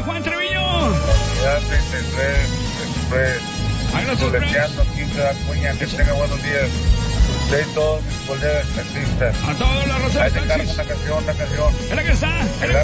Juan Treviño. Unidad 33, Ahí los sorprende. Soleteando aquí en Ciudad Acuña. Que tenga buenos días. Usted y todos mis colegas taxistas. A todos los Ahí roseros te encargo taxis. una canción. Es la que está.